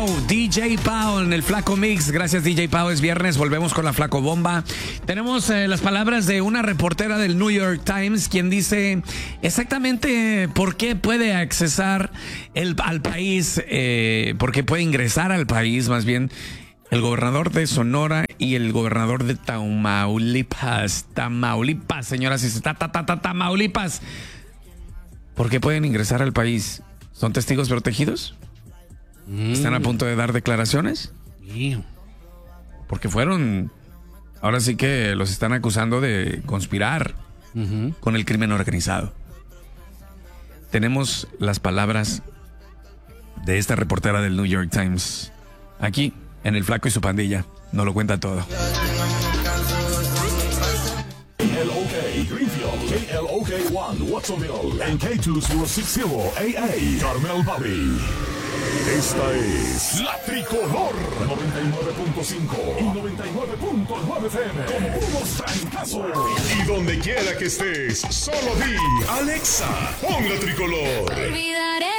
DJ Pau en el Flaco Mix. Gracias, DJ Pau. Es viernes, volvemos con la Flaco Bomba. Tenemos las palabras de una reportera del New York Times, quien dice exactamente por qué puede accesar al país, por qué puede ingresar al país, más bien, el gobernador de Sonora y el gobernador de Tamaulipas, señoras y Tamaulipas. ¿Por qué pueden ingresar al país? ¿Son testigos protegidos? ¿Están a punto de dar declaraciones? Porque ahora sí que los están acusando de conspirar con el crimen organizado. Tenemos las palabras de esta reportera del New York Times aquí en El Flaco y su pandilla. Nos lo cuenta todo. KLOK Greenfield, KLOK 1 Watsonville, en K2060 AA Carmel Valley. Esta es La Tricolor 99.5 y 99.9 FM con puros trancazos. Y donde quiera que estés, solo di Alexa, pon La Tricolor. Olvidaré